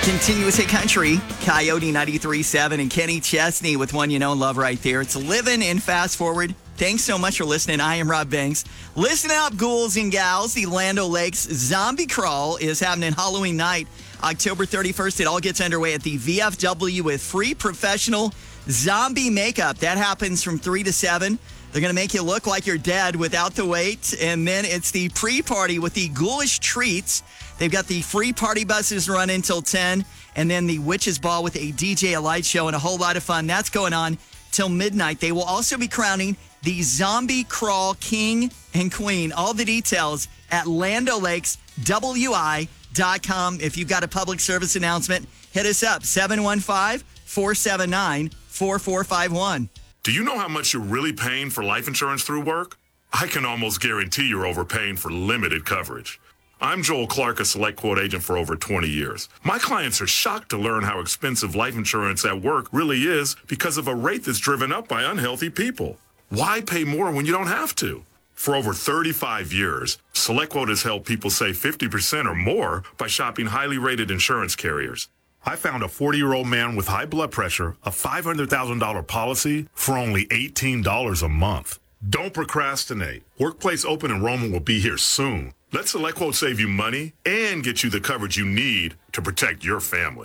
Continuous Hit Country, Coyote 93.7 and Kenny Chesney with One You Know and Love right there. It's Living in Fast Forward. Thanks so much for listening. I am Rob Banks. Listen up, ghouls and gals. The Land O'Lakes Zombie Crawl is happening Halloween night, October 31st. It all gets underway at the VFW with free professional zombie makeup. That happens from 3 to 7. They're going to make you look like you're dead without the wait. And then it's the pre-party with the ghoulish treats. They've got the free party buses running until 10. And then the Witches Ball with a DJ, a light show, and a whole lot of fun. That's going on till midnight. They will also be crowning the Zombie Crawl King and Queen. All the details at landolakeswi.com. If you've got a public service announcement, hit us up, 715-479-4451. Do you know how much you're really paying for life insurance through work? I can almost guarantee you're overpaying for limited coverage. I'm Joel Clark, a Select Quote agent for over 20 years. My clients are shocked to learn how expensive life insurance at work really is because of a rate that's driven up by unhealthy people. Why pay more when you don't have to? For over 35 years, Select Quote has helped people save 50% or more by shopping highly rated insurance carriers. I found a 40-year-old man with high blood pressure, a $500,000 policy for only $18 a month. Don't procrastinate. Workplace open enrollment will be here soon. Let Select Quote save you money and get you the coverage you need to protect your family.